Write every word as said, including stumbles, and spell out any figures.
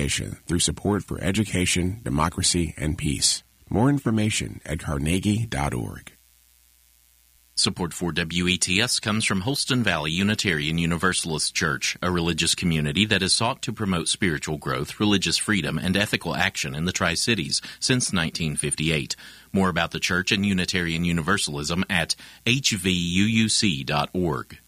Foundation through support for education, democracy, and peace. More information at carnegie dot org. Support for W E T S comes from Holston Valley Unitarian Universalist Church, a religious community that has sought to promote spiritual growth, religious freedom, and ethical action in the Tri-Cities since nineteen fifty-eight. More about the church and Unitarian Universalism at h v u u c dot org.